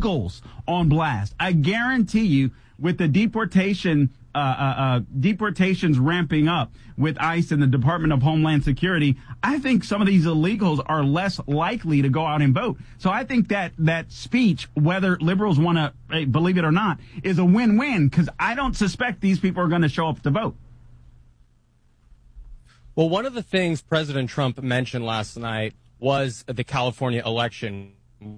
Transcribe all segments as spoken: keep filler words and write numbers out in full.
illegals on blast. I guarantee you, with the deportation uh, uh, uh, deportations ramping up with ICE and the Department of Homeland Security, I think some of these illegals are less likely to go out and vote. So I think that that speech, whether liberals want to believe it or not, is a win-win, because I don't suspect these people are going to show up to vote. Well, one of the things President Trump mentioned last night was the California election.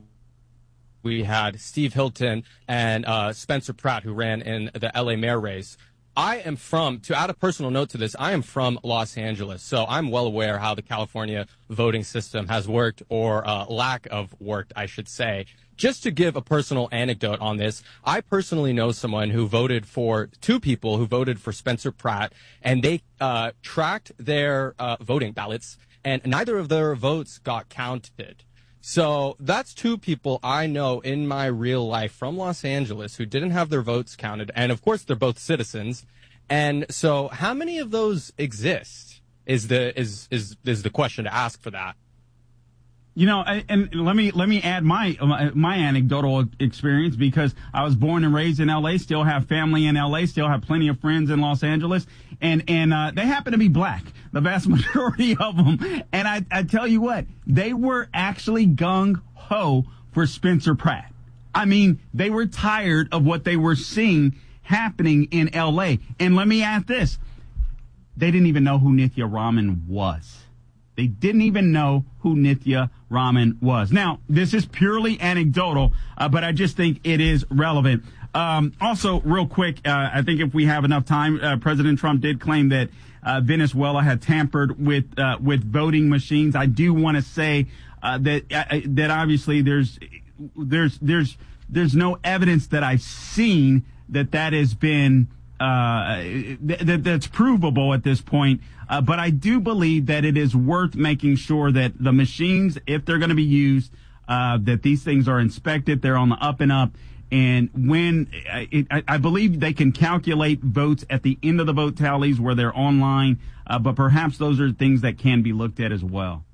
We had Steve Hilton and uh, Spencer Pratt, who ran in the L A mayor race. I am from, to add a personal note to this, I am from Los Angeles, so I'm well aware how the California voting system has worked, or uh, lack of worked, I should say. Just to give a personal anecdote on this, I personally know someone who voted for, two people who voted for Spencer Pratt, and they uh, tracked their uh, voting ballots, and neither of their votes got counted. So that's two people I know in my real life from Los Angeles who didn't have their votes counted. And, of course, they're both citizens. And so how many of those exist is the is is is the question to ask for that. You know, and let me let me add my my anecdotal experience, because I was born and raised in L A, still have family in L A, still have plenty of friends in Los Angeles, and and uh, they happen to be black, the vast majority of them. And I, I tell you what, they were actually gung ho for Spencer Pratt. I mean, they were tired of what they were seeing happening in L A. And let me add this: they didn't even know who Nithya Raman was. They didn't even know who Nithya Raman was. Now, this is purely anecdotal, uh, but I just think it is relevant. Um, also, real quick, uh, I think if we have enough time, uh, President Trump did claim that uh, Venezuela had tampered with uh, with voting machines. I do want to say uh, that uh, that obviously there's there's there's there's no evidence that I've seen that that has been uh, th- that that's provable at this point. Uh, but I do believe that it is worth making sure that the machines, if they're going to be used, uh, that these things are inspected, they're on the up and up. And when it, I, I believe they can calculate votes at the end of the vote tallies where they're online, uh, but perhaps those are things that can be looked at as well.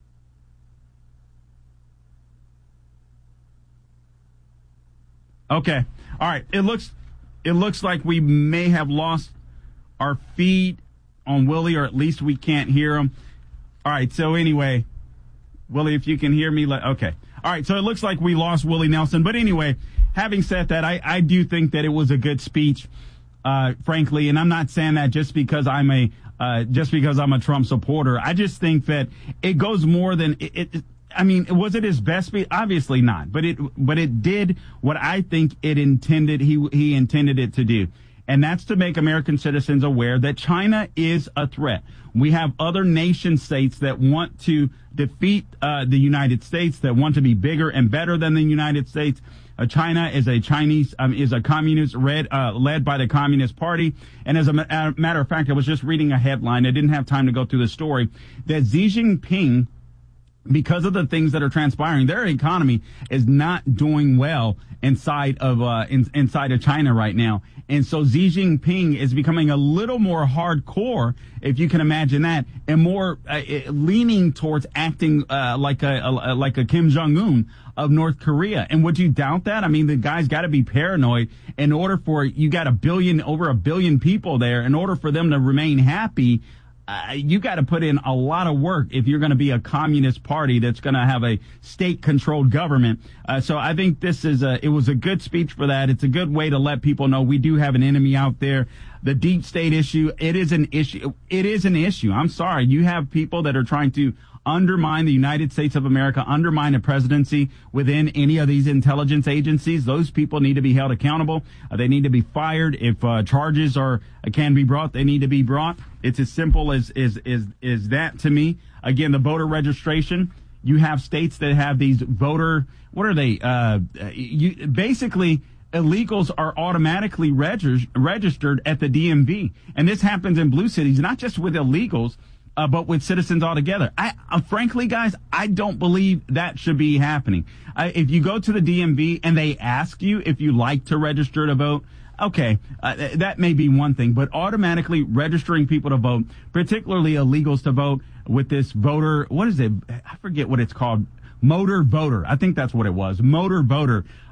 Okay. All right. It looks it looks like we may have lost our feed on Willie, or at least we can't hear him. All right, so anyway, Willie, if you can hear me, let, okay. All right, so it looks like we lost Willie Nelson. But anyway, having said that, I, I do think that it was a good speech, uh, frankly, and I'm not saying that just because I'm a uh, just because I'm a Trump supporter. I just think that it goes more than it. it I mean, was it his best speech? Obviously not, but it but it did what I think it intended. He he intended it to do. And that's to make American citizens aware that China is a threat. We have other nation states that want to defeat uh, the United States, that want to be bigger and better than the United States. Uh, China is a Chinese, um, is a communist read, uh, led by the Communist Party. And as a, ma- a matter of fact, I was just reading a headline. I didn't have time to go through the story, that Xi Jinping, because of the things that are transpiring, their economy is not doing well inside of uh, in, inside of China right now. And so Xi Jinping is becoming a little more hardcore, if you can imagine that, and more uh, leaning towards acting uh, like a, a like a Kim Jong-un of North Korea. And would you doubt that? I mean, the guy's got to be paranoid in order for, you got a billion, over a billion people there, in order for them to remain happy. Uh, you got to put in a lot of work if you're going to be a communist party that's going to have a state-controlled government. Uh, so I think this is a, it was a good speech for that. It's a good way to let people know we do have an enemy out there. The deep state issue, it is an issue. It is an issue. I'm sorry. You have people that are trying to undermine the United States of America, undermine the presidency within any of these intelligence agencies. Those people need to be held accountable. Uh, they need to be fired. If uh, charges are uh, can be brought, they need to be brought. It's as simple as is is is that to me. Again, the voter registration. You have states that have these voter. What are they? Uh, you basically. Illegals are automatically regis- registered at the D M V. And this happens in blue cities, not just with illegals, uh, but with citizens altogether. I, uh, frankly, guys, I don't believe that should be happening. Uh, if you go to the D M V and they ask you if you like to register to vote, okay, uh, th- that may be one thing, but automatically registering people to vote, particularly illegals to vote with this voter, what is it? I forget what it's called. Motor voter. I think that's what it was. Motor voter